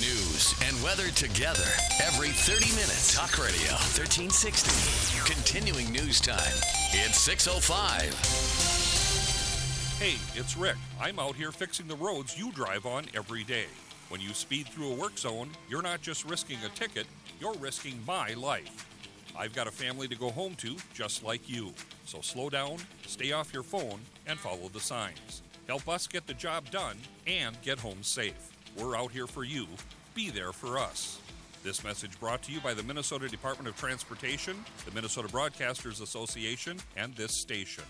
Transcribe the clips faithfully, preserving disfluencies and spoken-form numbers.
News and weather together every thirty minutes. Talk Radio thirteen sixty. Continuing news time. It's six oh five. Hey, it's Rick. I'm out here fixing the roads you drive on every day. When you speed through a work zone, you're not just risking a ticket, you're risking my life. I've got a family to go home to, just like you. So slow down, stay off your phone, and follow the signs. Help us get the job done and get home safe. We're out here for you. Be there for us. This message brought to you by the Minnesota Department of Transportation, the Minnesota Broadcasters Association, and this station.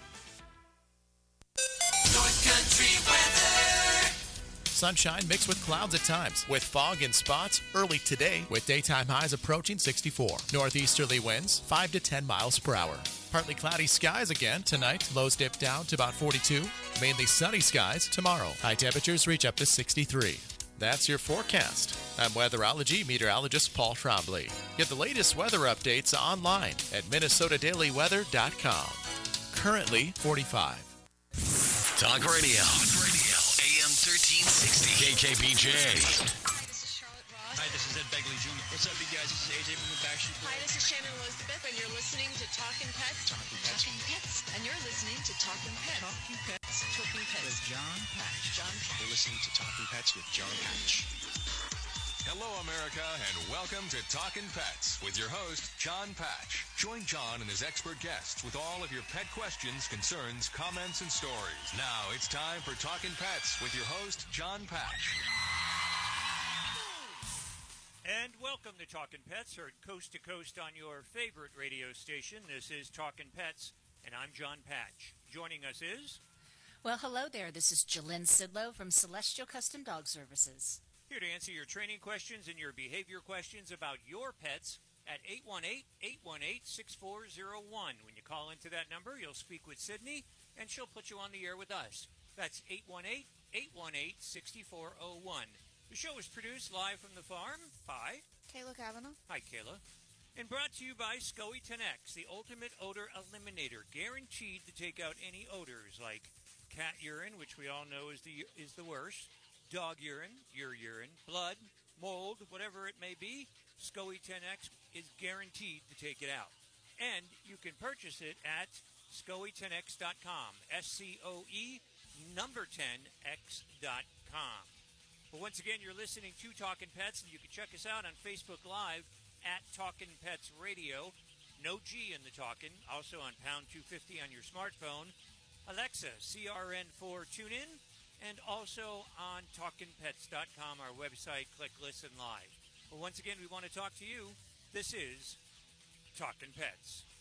North Country weather. Sunshine mixed with clouds at times, with fog in spots early today, with daytime highs approaching sixty-four. Northeasterly winds five to ten miles per hour. Partly cloudy skies again tonight. Lows dip down to about forty-two. Mainly sunny skies tomorrow. High temperatures reach up to sixty-three. That's your forecast. I'm weatherology meteorologist Paul Trombley. Get the latest weather updates online at minnesota daily weather dot com. Currently forty-five. Talk Radio. Talk Radio. A M thirteen sixty. K K B J. Hi, this is Ed Begley Junior What's up, you guys? This is A J from the Backstreet Boys. Hi, this is Shannon Elizabeth, and you're listening to Talkin' Pets. Talking Pets. Talkin' Pets. And you're listening to Talkin' Pets. Talking Pets. Talkin' Pets. With John Patch. John Patch. You're listening to Talking Pets with John Patch. Hello, America, and welcome to Talkin' Pets with your host, John Patch. Join John and his expert guests with all of your pet questions, concerns, comments, and stories. Now it's time for Talkin' Pets with your host, John Patch. And welcome to Talkin' Pets, heard coast to coast on your favorite radio station. This is Talkin' Pets, and I'm John Patch. Joining us is... Well, hello there. This is Jalynn Sidlow from Celestial Custom Dog Services. Here to answer your training questions and your behavior questions about your pets at eight one eight, eight one eight, six four zero one. When you call into that number, you'll speak with Sydney, and she'll put you on the air with us. That's eight one eight, eight one eight, six four zero one. The show is produced live from the farm by Kayla Kavanaugh. Hi, Kayla. And brought to you by Scoey ten X, the ultimate odor eliminator, guaranteed to take out any odors like cat urine, which we all know is the is the worst, dog urine, your urine, blood, mold, whatever it may be. Scoey ten X is guaranteed to take it out. And you can purchase it at scoey ten x dot com, S C O E number ten X dot com. But once again, you're listening to Talkin' Pets, and you can check us out on Facebook Live at Talkin' Pets Radio. No G in the Talkin', also on pound two fifty on your smartphone. Alexa, C R N four TuneIn, and also on talkin pets dot com, our website. Click Listen Live. But once again, we want to talk to you. This is Talkin' Pets.